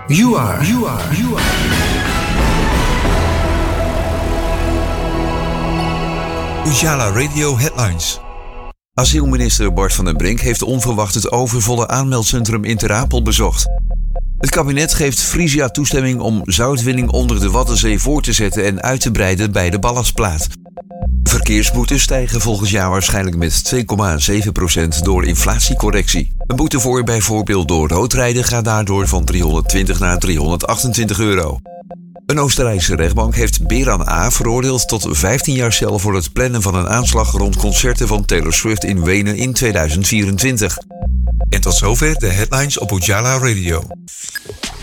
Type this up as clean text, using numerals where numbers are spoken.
You are. Ujala Radio Headlines. Asielminister Bart van den Brink heeft onverwacht het overvolle aanmeldcentrum in Ter Apel bezocht. Het kabinet geeft Frisia toestemming om zoutwinning onder de Waddenzee voor te zetten en uit te breiden bij de ballastplaat. Verkeersboetes stijgen volgend jaar waarschijnlijk met 2,7% door inflatiecorrectie. Een boete voor bijvoorbeeld door roodrijden gaat daardoor van 320 naar 328 euro. Een Oostenrijkse rechtbank heeft Beran A. veroordeeld tot 15 jaar cel voor het plannen van een aanslag rond concerten van Taylor Swift in Wenen in 2024. En tot zover de headlines op Ujala Radio.